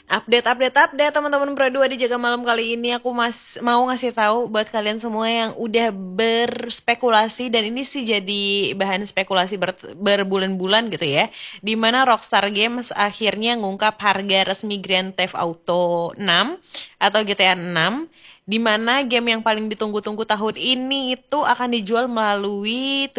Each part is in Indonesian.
Update teman-teman Pro 2 di Jaga Malam kali ini aku mau ngasih tahu buat kalian semua yang udah berspekulasi, dan ini sih jadi bahan spekulasi berbulan-bulan gitu ya. Dimana Rockstar Games akhirnya ngungkap harga resmi Grand Theft Auto 6 atau GTA 6, di mana game yang paling ditunggu-tunggu tahun ini itu akan dijual melalui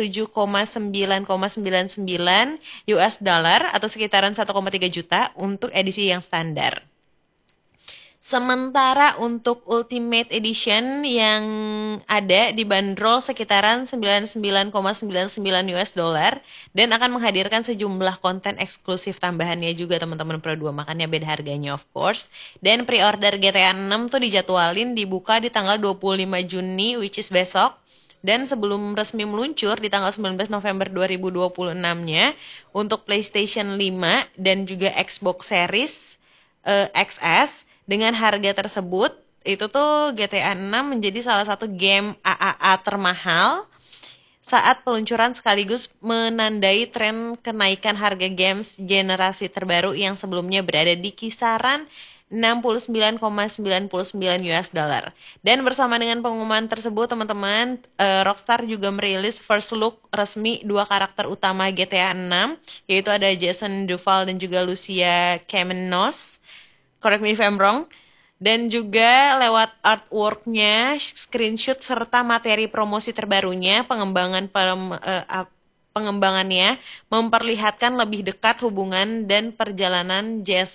7,9,99 US dollar atau sekitaran 1,3 juta untuk edisi yang standar. Sementara untuk Ultimate Edition yang ada dibanderol sekitaran 99,99 US dollar dan akan menghadirkan sejumlah konten eksklusif tambahannya juga teman-teman Pro 2, makanya beda harganya of course. Dan pre-order GTA 6 tuh dijadwalin dibuka di tanggal 25 Juni which is besok. Dan sebelum resmi meluncur di tanggal 19 November 2026-nya untuk PlayStation 5 dan juga Xbox Series XS. Dengan harga tersebut, itu tuh GTA 6 menjadi salah satu game AAA termahal saat peluncuran, sekaligus menandai tren kenaikan harga games generasi terbaru yang sebelumnya berada di kisaran 69,99 US dollar. Dan bersama dengan pengumuman tersebut, teman-teman, Rockstar juga merilis first look resmi dua karakter utama GTA 6, yaitu ada Jason Duval dan juga Lucia Kamenos. Correct me if I'm wrong. Dan juga lewat artworknya, screenshot serta materi promosi terbarunya, pengembangannya memperlihatkan lebih dekat hubungan dan perjalanan